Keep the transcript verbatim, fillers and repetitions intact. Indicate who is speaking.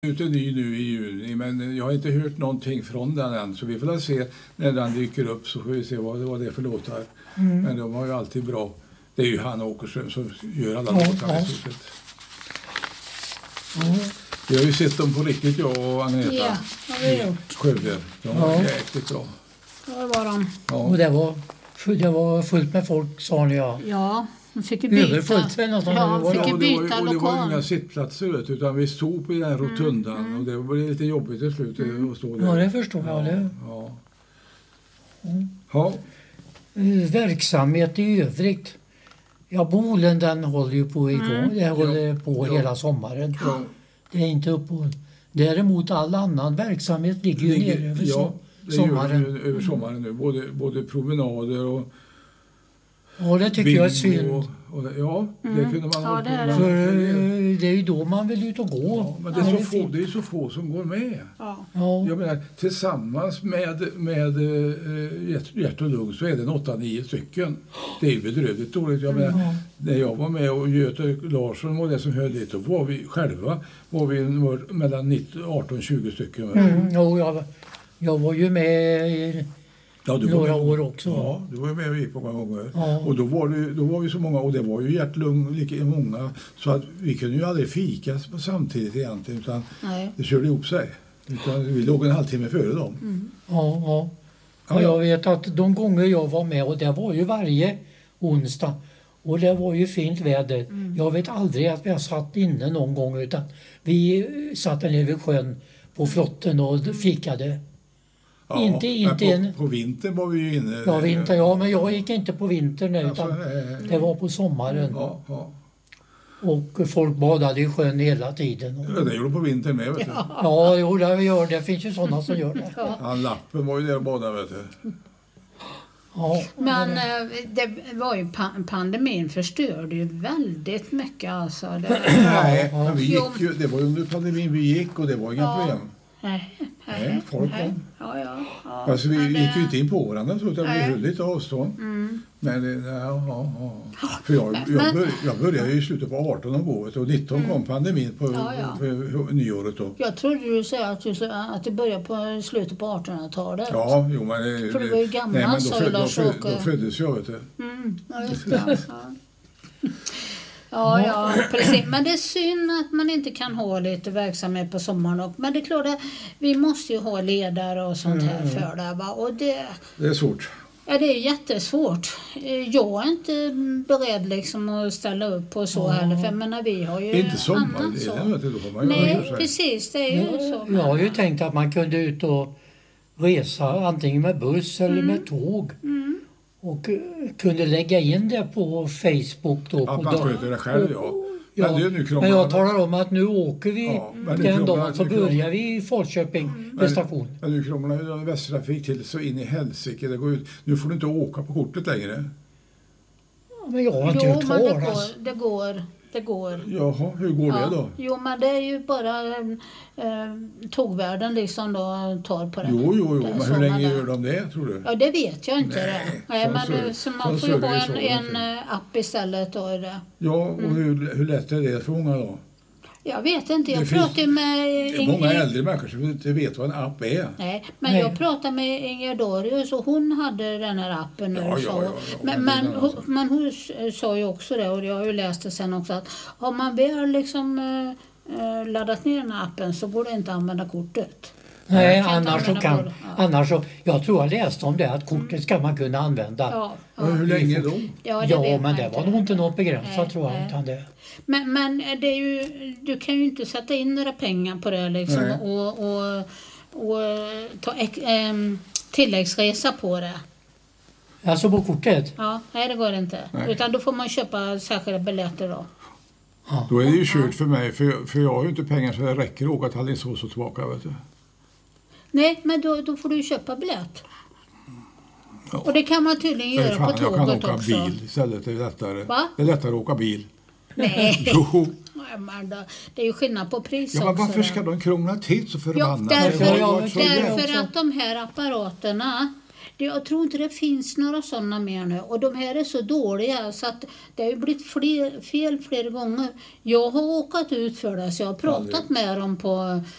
Speaker 1: Ute ny nu i juni, men jag har inte hört någonting från den än, så vi får se när den dyker upp, så får vi se vad, vad det är för låtar. Mm. Men de var ju alltid bra. Det är ju Hanna Åkerström som gör alla ja, låtar ja. i stort sett. Mm. Vi har ju sett dem på riktigt, jag och Agneta.
Speaker 2: Ja, det har vi gjort.
Speaker 1: Skövde. De var ja. jäkligt bra.
Speaker 2: Ja, det var de.
Speaker 3: Ja. Och det var, det var fullt med folk, sa ni ja.
Speaker 2: Ja. Man fick ju byta.
Speaker 3: Överfullt,
Speaker 2: ja, fick ju byta
Speaker 1: och det var,
Speaker 2: lokal.
Speaker 1: och det var inga sittplatser, utan vi stod på den rotundan mm, mm. och det var lite jobbigt till slut mm. att stå där.
Speaker 3: Ja, det förstår jag. Det.
Speaker 1: Ja.
Speaker 3: Mm.
Speaker 1: Ja.
Speaker 3: Verksamhet i övrigt. Ja, Bolen den håller ju på igång. Mm. Det håller ja. på ja. hela sommaren. Ja. Det är inte uppehåll. Däremot all annan verksamhet ligger ju
Speaker 1: ligger,
Speaker 3: ner över
Speaker 1: ja, det
Speaker 3: sommaren.
Speaker 1: Gör det över sommaren nu. Både, både promenader och
Speaker 3: ja, det tycker jag är synd.
Speaker 1: Och, och, ja,
Speaker 2: mm.
Speaker 1: det kunde man...
Speaker 2: Ja, det är det.
Speaker 3: För det är ju då man vill ut och gå.
Speaker 1: Ja, men det är, ja, så det, är få, det är så få som går med.
Speaker 2: Ja.
Speaker 1: Jag menar, tillsammans med, med äh, Hjärt och Lugn så är det åtta nio stycken. Det är ju bedrövligt dåligt. Jag menar, mm. när jag var med och Göte Larsson var det som höll dit, då var vi själva var vi mellan arton tjugo stycken.
Speaker 3: Mm, och jag, jag var ju med i... Ja, några år också.
Speaker 1: Ja, du var ju med och gick på många gånger.
Speaker 3: Ja.
Speaker 1: Och då var, det, då var vi så många, och det var ju hjärtlung lika många, så att vi kunde ju aldrig fika samtidigt egentligen, utan Nej. det körde ihop sig. Utan vi låg en halvtimme före dem. Mm.
Speaker 3: Ja, ja. Ja, jag vet att de gånger jag var med, och det var ju varje onsdag, och det var ju fint väder. Mm. Jag vet aldrig att vi har satt inne någon gång, utan vi satt nere vid sjön på flotten och fikade.
Speaker 1: Ja,
Speaker 3: inte, inte
Speaker 1: på,
Speaker 3: en...
Speaker 1: på vintern var vi ju inne.
Speaker 3: Ja, vinter, ja, men jag gick inte på vintern nu, utan det var på sommaren.
Speaker 1: Ja, ja.
Speaker 3: Och folk badade i sjön hela tiden.
Speaker 1: Ja, det gjorde på vintern med, vet du.
Speaker 3: Ja, ja jo, det gör det. Det finns ju sådana som gör det.
Speaker 1: Ja, han Lappen var ju där och badade, vet du.
Speaker 3: Ja,
Speaker 2: men det var ju pandemin förstörde ju väldigt mycket, alltså. Det...
Speaker 1: Nej, men vi gick ju, det var ju under pandemin vi gick, och det var inga ja. problem.
Speaker 2: Nej, nej,
Speaker 1: nej, folk
Speaker 2: nej. Ja, ja, ja.
Speaker 1: Alltså vi
Speaker 2: det...
Speaker 1: gick ju inte in på varandra, så utan
Speaker 2: nej.
Speaker 1: vi höll lite avstånd.
Speaker 2: Mm.
Speaker 1: Men ja, ja, ja. För jag, jag, bör, jag började ju i slutet på arton och gå, och nitton mm. kom pandemin på,
Speaker 2: ja, ja.
Speaker 1: på, på nyåret då.
Speaker 2: Jag trodde du sa att, du, att det började på slutet på artonhundratalet.
Speaker 1: Ja, jo, men det,
Speaker 2: för det var ju gamla,
Speaker 1: nej, men då,
Speaker 2: så
Speaker 1: föd,
Speaker 2: Lars
Speaker 1: då,
Speaker 2: Åke.
Speaker 1: då föddes jag, vet du.
Speaker 2: Mm, ja, just det. Ja. Ja, ja, precis. Men det är synd att man inte kan ha lite verksamhet på sommaren. Och, men det är klart att vi måste ju ha ledare och sånt här mm. för det. Va? Och det,
Speaker 1: det är svårt.
Speaker 2: Ja, det är jättesvårt. Jag är inte beredd liksom att ställa upp på så mm. heller. För jag menar, vi har ju
Speaker 1: inte sommar, det är det, då man
Speaker 2: Nej, ju precis. Det är ju
Speaker 3: jag,
Speaker 2: så.
Speaker 3: Jag har ju tänkt att man kunde ut och resa antingen med buss eller mm. med tåg.
Speaker 2: Mm.
Speaker 3: Och kunde lägga in det på Facebook då.
Speaker 1: Att
Speaker 3: på
Speaker 1: man sköter det själv, ja.
Speaker 3: Ja,
Speaker 1: men, nu
Speaker 3: men jag talar om att nu åker vi
Speaker 1: ja,
Speaker 3: den dagen, så börjar vi i Falköping mm. med station.
Speaker 1: Men nu krånglar ju Västtrafik till så in i helsike. Det går ut. Nu får du inte åka på kortet längre.
Speaker 3: Ja, men jag har inte
Speaker 2: jo,
Speaker 3: hört
Speaker 2: men det
Speaker 3: talas.
Speaker 2: går, det går. Det går.
Speaker 1: Jaha, hur går
Speaker 2: ja.
Speaker 1: det då?
Speaker 2: Jo, men det är ju bara eh, tågvärden liksom då tar på det.
Speaker 1: Jo, jo, jo. Men hur länge gör de det, tror du?
Speaker 2: Ja, det vet jag inte. Nej, det. Nej men
Speaker 1: sur,
Speaker 2: så man får ju ha en, en app istället då. Det.
Speaker 1: Ja, och mm. hur, hur lätt är det för många då?
Speaker 2: Jag vet inte. Jag
Speaker 1: det
Speaker 2: pratar
Speaker 1: finns,
Speaker 2: med...
Speaker 1: Det är många äldre människor som inte vet vad en app är.
Speaker 2: Nej, men Nej. jag pratade med Inger Dorius och hon hade den här appen nu.
Speaker 1: Ja, ja, ja, ja,
Speaker 2: men, men, hon, men hon sa ju också det, och jag har ju läst det sen också, att har man väl liksom äh, laddat ner den här appen så går det inte att använda kortet.
Speaker 3: Nej, annars så kan... Ja. Annars så, jag tror jag läste om det, att kortet ska man kunna använda.
Speaker 2: Ja,
Speaker 1: ja. Hur länge då?
Speaker 2: Ja,
Speaker 3: ja men det var nog inte något begränsat, nej, tror jag.
Speaker 2: Nej.
Speaker 3: Utan det.
Speaker 2: Men, men det är ju, du kan ju inte sätta in några pengar på det liksom, och, och, och ta äm, tilläggsresa på det.
Speaker 3: Alltså på kortet?
Speaker 2: Ja, nej det går inte. Nej. Utan då får man köpa särskilda biljetter då.
Speaker 1: Ja. Då är det ju kört för mig, för, för jag har ju inte pengar så det räcker att åka till Alingsås och tillbaka, vet du.
Speaker 2: Nej, men då, då får du köpa biljett.
Speaker 1: Ja.
Speaker 2: Och det kan man tydligen göra
Speaker 1: fan,
Speaker 2: på tåget också.
Speaker 1: Jag kan åka också. bil istället, det är lättare.
Speaker 2: Va?
Speaker 1: Det är lättare att åka bil.
Speaker 2: Nej,
Speaker 1: jo.
Speaker 2: Det är ju skillnad på pris
Speaker 1: ja, men
Speaker 2: också.
Speaker 1: Varför ska de krångla till så förbannat?
Speaker 2: Ja, därför,
Speaker 3: ja,
Speaker 2: därför att de här apparaterna, Det, jag tror inte det finns några sådana mer nu. Och de här är så dåliga så att det har ju blivit fler, fel flera gånger. Jag har åkat ut för det så jag har pratat
Speaker 1: Aldrig.
Speaker 2: med dem på